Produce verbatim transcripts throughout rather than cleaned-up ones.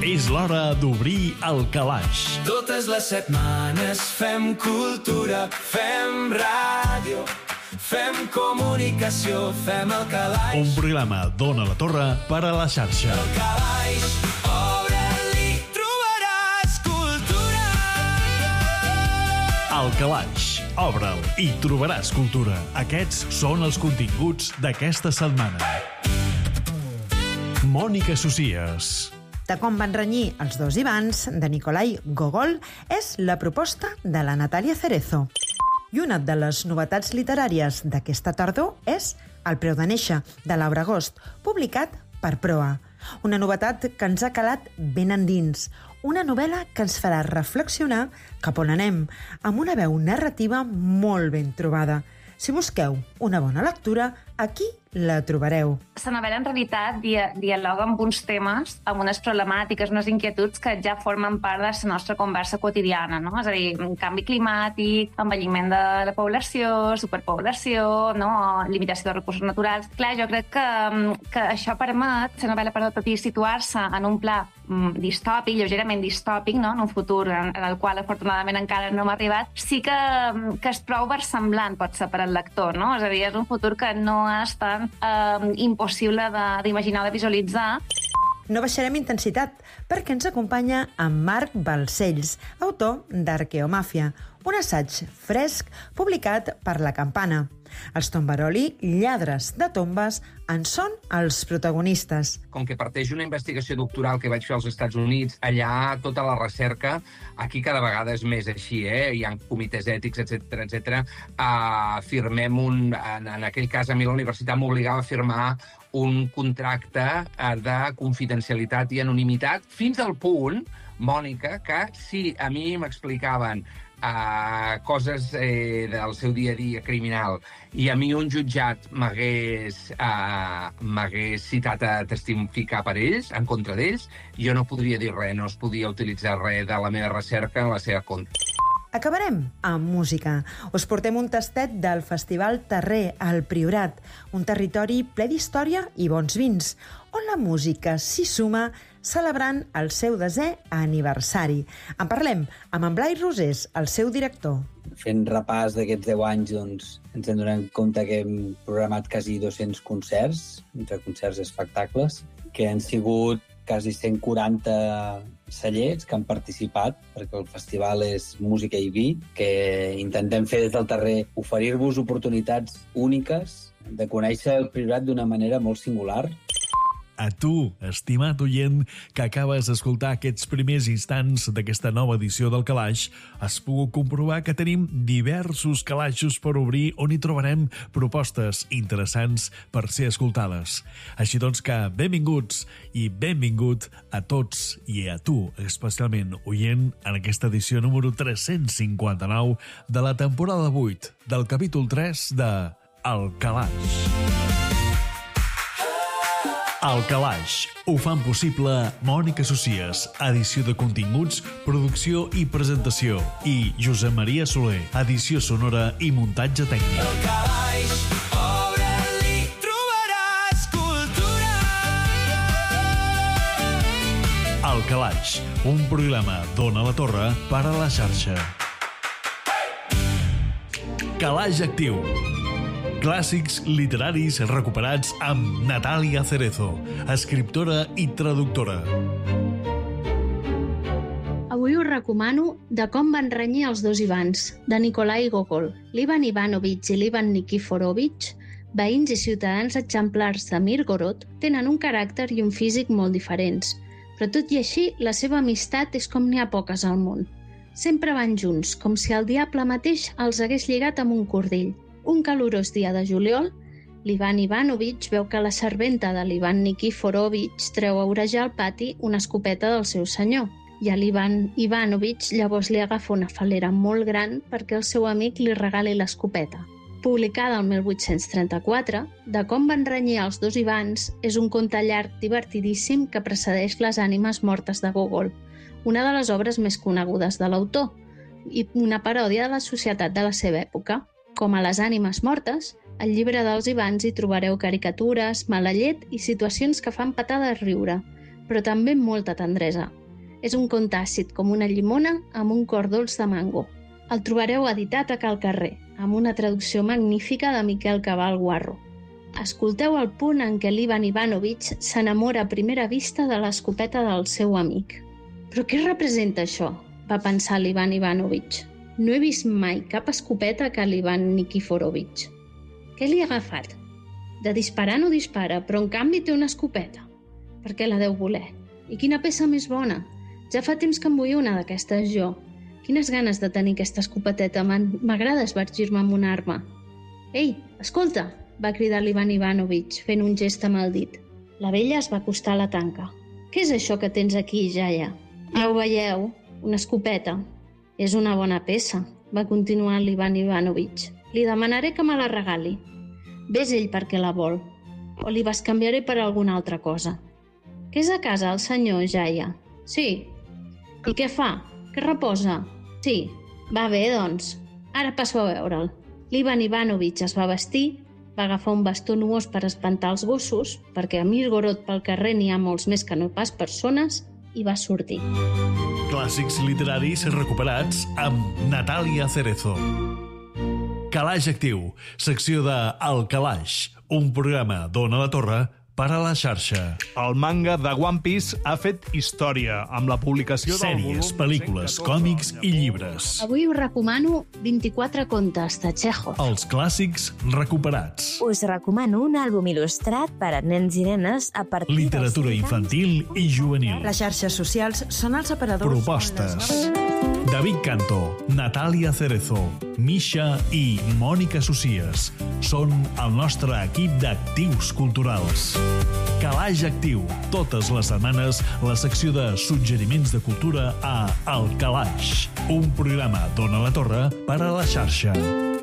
És l'hora d'obrir el calaix. Totes les setmanes fem cultura, fem ràdio, fem comunicació, fem el calaix. Un programa d'Ona la Torre per a la xarxa. El calaix, obre-li, trobaràs cultura. El calaix, obre'l i trobaràs cultura. Aquests són els continguts d'aquesta setmana. Mònica Socies. De com van renyir els dos Ivans, de Nikolai Gogol, és la proposta de la Natàlia Cerezo. I una de les novetats literàries d'aquesta tardor és El preu de néixer, de Laura Agost, publicat per Proa. Una novetat que ens ha calat ben endins. Una novel·la que ens farà reflexionar cap on anem, amb una veu narrativa molt ben trobada. Si busqueu una bona lectura, aquí la trobareu. La novel·la, en realitat, dia, dialoga amb uns temes, amb unes problemàtiques, unes inquietuds que ja formen part de la nostra conversa quotidiana, no? És a dir, canvi climàtic, envelliment de la població, superpoblació, no? Limitació de recursos naturals. Clar, jo crec que, que això permet, la novel·la permet tot i situar-se en un pla distòpic, lleugerament distòpic, no? En un futur en, en el qual, afortunadament, encara no hem arribat, sí que, que és prou versemblant, pot ser, per al lector, no? És a dir, és un futur que no és tan eh, impossible d'imaginar o de visualitzar. No baixarem intensitat, perquè ens acompanya en Marc Balcells, autor d'Arqueomàfia, un assaig fresc publicat per La Campana. Els Tombaroli, lladres de tombes, en són els protagonistes. Com que parteix d'una investigació doctoral que vaig fer als Estats Units, allà tota la recerca, aquí cada vegada és més així, eh? Hi ha comitès ètics, etcètera, etcètera. Uh, firmem un... En, en aquell cas, a mi la universitat m'obligava a firmar un contracte de confidencialitat i anonimitat, fins al punt, Mònica, que si a mi m'explicaven Uh, coses eh, del seu dia a dia criminal i a mi un jutjat m'hagués uh, m'hagués citat a testificar per ells, en contra d'ells, jo no podria dir res, no es podia utilitzar res de la meva recerca en la seva contra. Acabarem amb música. Us portem un tastet del Festival Terrer al Priorat, un territori ple d'història i bons vins, on la música s'hi suma celebrant el seu desè aniversari. En parlem amb en Blai Rosés, el seu director. Fent repàs d'aquests deu anys, doncs, ens hem donat compte que hem programat quasi dos-cents concerts, entre concerts i espectacles, que han sigut quasi cent quaranta cellers que han participat, perquè el festival és música i vi, que intentem fer des del Terrer, oferir-vos oportunitats úniques de conèixer el Priorat d'una manera molt singular. A tu, estimat oient, que acabes d'escoltar aquests primers instants d'aquesta nova edició del Calaix, has pogut comprovar que tenim diversos calaixos per obrir on hi trobarem propostes interessants per ser escoltades. Així doncs que benvinguts i benvingut a tots i a tu, especialment oient, en aquesta edició número tres-cents cinquanta-nou de la temporada vuit del capítol tres de El Calaix. El Calaix. Ho fan possible Mònica Socies, edició de continguts, producció i presentació, i Josep Maria Soler, edició sonora i muntatge tècnic. El Calaix, obre-li, trobaràs cultura. El Calaix, un programa d'Ona la Torre per a la xarxa. Calaix Actiu. Clàssics literaris recuperats amb Natàlia Cerezo, escriptora i traductora. Avui us recomano De com van renyir els dos Ivans, de Nikolai Gogol. L'Ivan Ivanovich i l'Ivan Nikiforovich, veïns i ciutadans exemplars de Mirgorod, tenen un caràcter i un físic molt diferents, però tot i així la seva amistat és com n'hi ha poques al món. Sempre van junts, com si el diable mateix els hagués lligat amb un cordill. Un calorós dia de juliol, l'Ivan Ivanovich veu que la serventa de l'Ivan Nikiforovich treu a orejar al pati una escopeta del seu senyor, i a l'Ivan Ivanovich llavors li agafa una falera molt gran perquè el seu amic li regali l'escopeta. Publicada el mil vuit-cents trenta-quatre, De com van renyir els dos Ivans és un conte llarg divertidíssim que precedeix Les ànimes mortes de Gogol, una de les obres més conegudes de l'autor, i una paròdia de la societat de la seva època. Com a Les ànimes mortes, al llibre dels Ivans hi trobareu caricatures, mala llet i situacions que fan petar de riure. però també amb molta tendresa. És un conte àcid com una llimona amb un cor dolç de mango. El trobareu editat a Cal Carrer, amb una traducció magnífica de Miquel Cabal Guarro. Escolteu el punt en què l'Ivan Ivanovich s'enamora a primera vista de l'escopeta del seu amic. Però què representa això? Va pensar l'Ivan Ivanovich. No he vist mai cap escopeta que l'Ivan Nikiforovich. Què li ha agafat? De disparar no dispara, però en canvi té una escopeta. Per què la deu voler? I quina peça més bona? Ja fa temps que en vull una d'aquestes jo. Quines ganes de tenir aquesta escopeteta. M'agrada esvergir-me amb una arma. Ei, escolta! Va cridar l'Ivan Ivanovich, fent un gest amb el dit. La vella es va acostar a la tanca. Què és això que tens aquí, jaia? Ja ho veieu, una escopeta. És una bona peça, va continuar l'Ivan Ivanovich. Li demanaré que me la regali. Ves ell perquè la vol, o li bescanviaré per alguna altra cosa. Que és a casa el senyor, jaia? Sí. I què fa? Que reposa? Sí. Va bé, doncs. Ara passo a veure'l. L'Ivan Ivanovich es va vestir, va agafar un bastó nuós per espantar els gossos, perquè a Mirgorod pel carrer n'hi ha molts més que no pas persones, i va sortir. Clàssics literaris recuperats amb Natàlia Cerezo. Calaix Actiu, secció de El Calaix, un programa d'Ona la Torre per a la xarxa. El manga de One Piece ha fet història amb la publicació del Sèries, volum pel·lícules, còmics i llibres. Avui us recomano vint-i-quatre contes de Chekhov. Els clàssics recuperats. Us recomano un àlbum il·lustrat per a nens i nenes a partir Literatura dels cinc anys. infantil i juvenil. Les xarxes socials són els separadors... Propostes. David Canto, Natàlia Cerezo, Misha i Mònica Socies són el nostre equip d'actius culturals. Calaix Actiu, totes les setmanes la secció de suggeriments de cultura a El Calaix, un programa d'Ona la Torre per a la xarxa.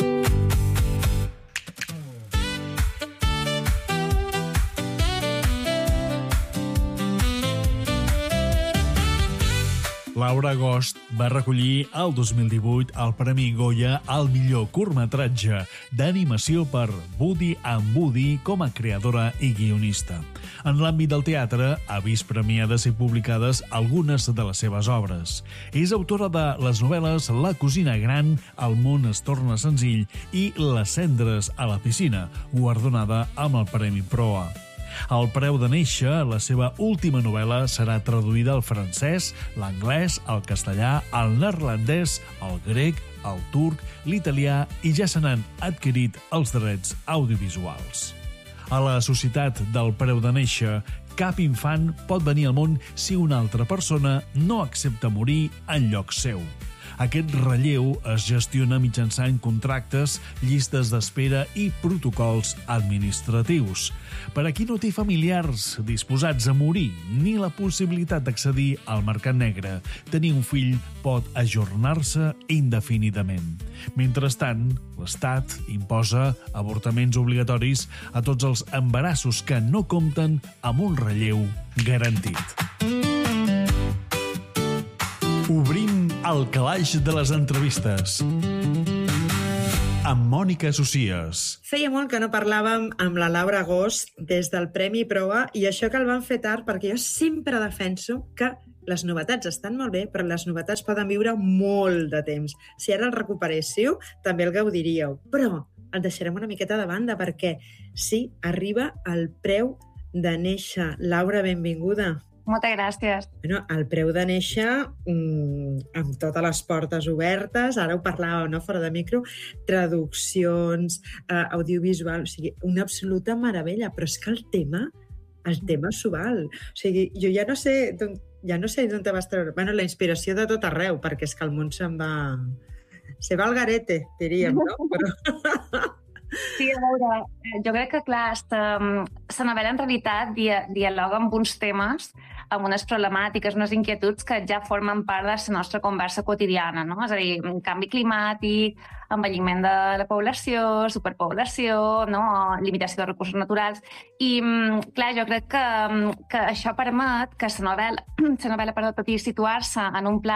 Laura Agost va recollir el dos mil divuit el Premi Goya al millor curtmetratge d'animació per Woody and Woody com a creadora i guionista. En l'àmbit del teatre, ha vist premiades i publicades algunes de les seves obres. És autora de les novel·les La cosina gran, El món es torna senzill i Les cendres a la piscina, guardonada amb el Premi Proa. El preu de néixer, la seva última novel·la, serà traduïda al francès, l'anglès, el castellà, el neerlandès, el grec, el turc, l'italià i ja se n'han adquirit els drets audiovisuals. A la societat del preu de néixer, cap infant pot venir al món si una altra persona no accepta morir en lloc seu. Aquest relleu es gestiona mitjançant contractes, llistes d'espera i protocols administratius. Per a qui no té familiars disposats a morir ni la possibilitat d'accedir al mercat negre, tenir un fill pot ajornar-se indefinidament. Mentrestant, l'Estat imposa avortaments obligatoris a tots els embarassos que no compten amb un relleu garantit. Obrim el calaix de les entrevistes amb Mònica Socies. Feia molt que no parlàvem amb la Laura Agost des del Premi Proa i això que el van fer tard perquè jo sempre defenso que les novetats estan molt bé, però les novetats poden viure molt de temps. Si ara el recuperéssiu, també el gaudiríeu. Però el deixarem una miqueta de banda perquè sí, arriba el preu de néixer. Laura, benvinguda. Moltes gràcies. Bueno, el preu de néixer, mmm, amb totes les portes obertes, ara ho parlàveu, no?, fora de micro, traduccions, eh, audiovisual, o sigui, una absoluta meravella, però és que el tema, el tema s'ho val. O sigui, jo ja no sé d'on, ja no sé d'on te vas treure, bueno, la inspiració de tot arreu, perquè és que el món se'n va... Se va al garete, diríem, no? Però... Sí, a veure, jo crec que, clar, la novel·la en realitat dia, dialoga amb uns temes, amb unes problemàtiques, unes inquietuds que ja formen part de la nostra conversa quotidiana, no? És a dir, canvi climàtic, envelliment de la població, superpoblació, no? Limitació de recursos naturals. I, clar, jo crec que, que això permet que la novel·la, la novel·la perdó, tot i situar-se en un pla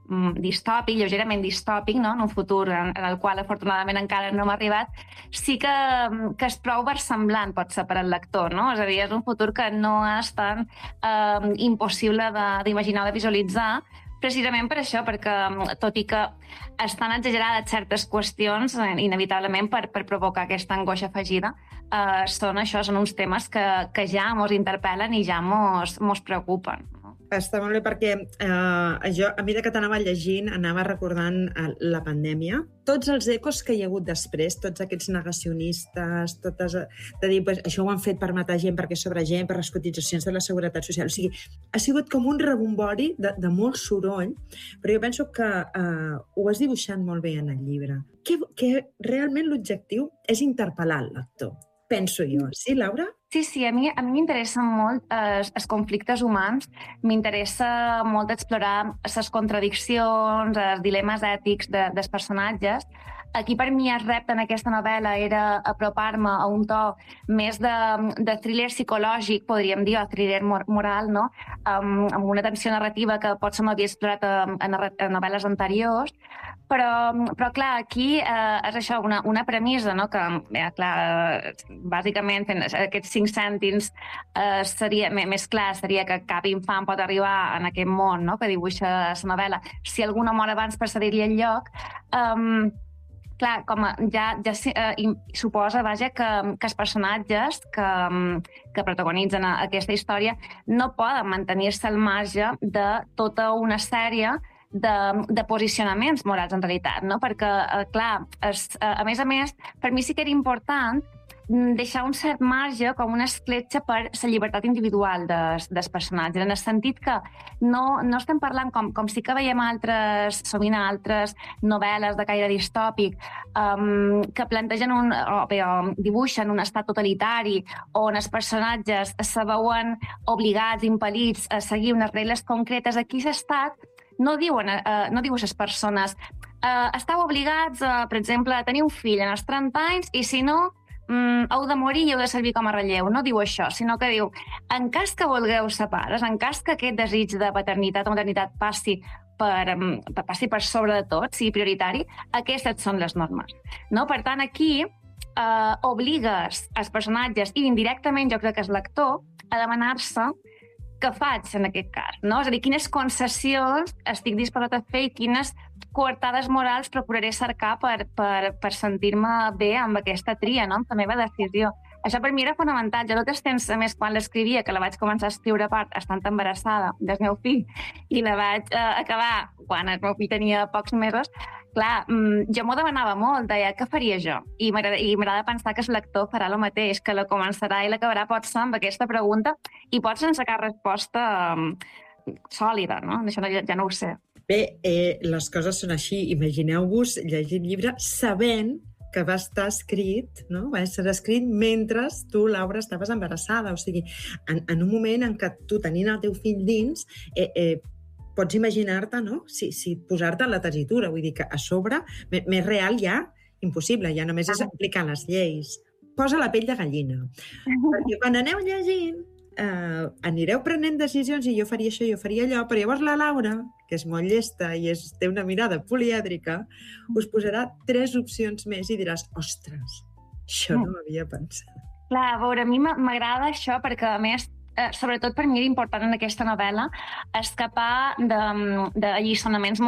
mm, distòpic, lleugerament distòpic, no? En un futur en, en el qual afortunadament encara no hem arribat, sí que, que és prou versemblant pot ser per al lector, no? És a dir, és un futur que no és tan eh, impossible d'imaginar o de visualitzar, precisament per això, perquè tot i que estan exagerades certes qüestions, inevitablement per, per provocar aquesta angoixa afegida, eh, són això, són uns temes que, que ja mos interpel·len i ja mos, mos preocupen. Està molt bé perquè eh, jo, a mesura que t'anava llegint, anava recordant eh, la pandèmia, tots els ecos que hi ha hagut després, tots aquests negacionistes, totes, de dir, pues, això ho han fet per matar gent, perquè sobre gent, per les cotitzacions de la Seguretat Social. O sigui, ha sigut com un rebombori de, de molt soroll, però jo penso que eh, ho has dibuixat molt bé en el llibre. Que, que realment l'objectiu és interpel·lar el lector, penso jo. Sí, Laura? Sí, sí, a mi a mi m'interessen molt eh, els conflictes humans, m'interessa molt explorar les contradiccions, els dilemes ètics de, dels personatges. Aquí per mi el repte en aquesta novel·la era apropar-me a un to més de, de thriller psicològic, podríem dir, o thriller moral, no? Um, amb una tensió narrativa que potser no havia explorat en, en novel·les anteriors, però, però clar, aquí eh, és això, una, una premissa, no? Que, eh, clar, bàsicament, fent aquests cinc cèntims eh, seria, més clar seria que cap infant pot arribar en aquest món, no? Que dibuixa la novel·la. Si alguna mor abans per cedir-li el lloc, um, clar, com a, ja, ja eh, suposa, vaja, que, que els personatges que, que protagonitzen aquesta història no poden mantenir-se al marge de tota una sèrie de, de posicionaments morals, en realitat, no? Perquè, eh, clar, es, eh, a més a més, per mi sí que era important deixar un cert marge com una escletxa per la llibertat individual dels, dels personatges, en el sentit que no, no estem parlant com, com sí que veiem altres, sovint altres novel·les de caire distòpic um, que plantegen un, o, bé, o dibuixen un estat totalitari on els personatges se veuen obligats, impel·lits a seguir unes regles concretes. Aquí l'estat no diuen, uh, no diu a les persones uh, esteu obligats, uh, per exemple, a tenir un fill en els trenta anys i si no Mm, heu de morir i heu de servir com a relleu. No diu això, sinó que diu en cas que vulgueu ser pares, en cas que aquest desig de paternitat o maternitat passi per, passi per sobre de tot, sigui prioritari, aquestes són les normes. No? Per tant, aquí eh, obligues els personatges i indirectament jo crec que és lector a demanar-se què faig en aquest cas, no? És a dir, quines concessions estic disposat a fer i quines coartades morals procuraré cercar per, per, per sentir-me bé amb aquesta tria, no? Amb la meva decisió. Això per mi era fonamental. Jo tot el temps, a més, quan l'escrivia, que la vaig començar a escriure a part estant embarassada del meu fill i la vaig eh, acabar quan el meu fill tenia pocs mesos, clar, jo m'ho demanava molt, deia, què faria jo? I m'agrada pensar que el lector farà el mateix, que la començarà i l'acabarà potser amb aquesta pregunta i potser sense cap resposta um, sòlida, no? Això ja, ja no ho sé. Bé, eh, les coses són així. Imagineu-vos llegir el llibre sabent que va estar escrit, no? Va ser escrit mentre tu, Laura, estaves embarassada. O sigui, en, en un moment en què tu, tenint el teu fill dins, eh, eh, pots imaginar-te, no? Si, si posar-te en la tessitura, vull dir que a sobre, més real ja, impossible, ja només és aplicar les lleis. Posa la pell de gallina. Perquè quan aneu llegint, eh, anireu prenent decisions i jo faria això, jo faria allò, però llavors la Laura, que és molt llesta i és, té una mirada polièdrica, us posarà tres opcions més i diràs, ostres, això no m'havia pensat. Clar, a veure, a mi m'agrada això perquè, a més, eh, sobretot per mi era important en aquesta novel·la escapar de, de alliçonaments